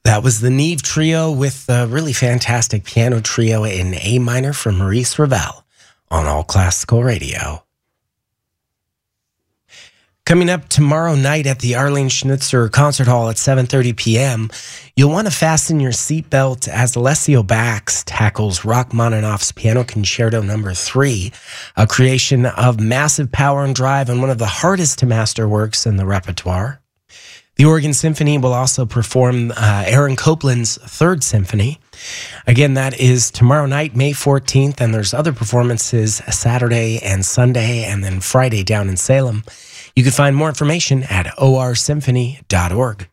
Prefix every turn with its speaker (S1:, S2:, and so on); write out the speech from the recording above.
S1: That was the Neve Trio with a really fantastic piano trio in A minor from Maurice Ravel on All Classical Radio. Coming up tomorrow night at the Arlene Schnitzer Concert Hall at 7:30 p.m., you'll want to fasten your seatbelt as Alessio Bax tackles Rachmaninoff's Piano Concerto No. 3, a creation of massive power and drive and one of the hardest to master works in the repertoire. The Oregon Symphony will also perform Aaron Copland's Third Symphony. Again, that is tomorrow night, May 14th, and there's other performances Saturday and Sunday, and then Friday down in Salem. You can find more information at orsymphony.org.